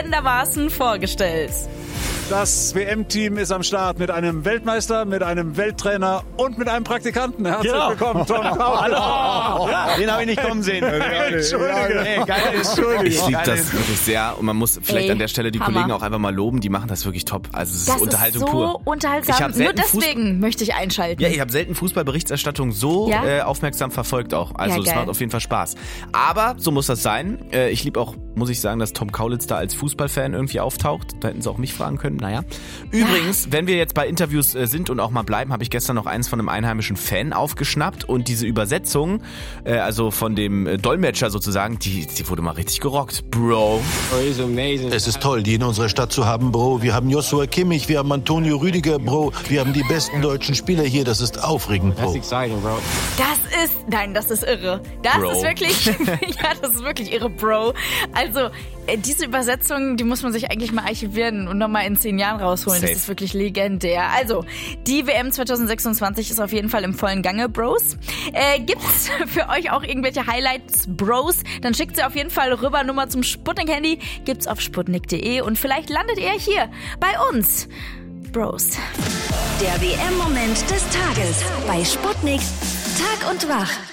folgendermaßen vorgestellt. Das WM-Team ist am Start mit einem Weltmeister, mit einem Welttrainer und mit einem Praktikanten. Herzlich willkommen, Tom Kaulitz. Hallo! Den habe ich nicht kommen sehen. Entschuldige. Ich liebe das wirklich sehr und man muss vielleicht an der Stelle die Hammer. Kollegen auch einfach mal loben, die machen das wirklich top. Also es ist Das Unterhaltung ist so pur. unterhaltsam. Ich hab Nur selten deswegen möchte ich einschalten. Ja, ich habe selten Fußballberichterstattung so aufmerksam verfolgt auch. Also Ja, es geil. macht auf jeden Fall Spaß. Aber so muss das sein. Ich liebe auch, muss ich sagen, dass Tom Kaulitz da als Fußballfan irgendwie auftaucht. Da hätten sie auch mich fragen können. Naja. Übrigens, wenn wir jetzt bei Interviews sind und auch mal bleiben, habe ich gestern noch eins von einem einheimischen Fan aufgeschnappt und diese Übersetzung, also von dem Dolmetscher sozusagen, die wurde mal richtig gerockt. Bro. Es ist toll, die in unserer Stadt zu haben, Bro. Wir haben Joshua Kimmich, wir haben Antonio Rüdiger, Bro. Wir haben die besten deutschen Spieler hier. Das ist aufregend, Bro. Das ist irre. Das Bro. ist wirklich, das ist wirklich irre, Bro. Also, diese Übersetzung, die muss man sich eigentlich mal archivieren und nochmal in 10 Jahren rausholen. Safe. Das ist wirklich legendär. Also, die WM 2026 ist auf jeden Fall im vollen Gange, Bros. Gibt's für euch auch irgendwelche Highlights, Bros? Dann schickt sie auf jeden Fall rüber. Nummer zum Sputnik-Handy gibt's auf sputnik.de und vielleicht landet ihr hier bei uns. Bros. Der WM-Moment des Tages bei Sputnik Tag und Wach.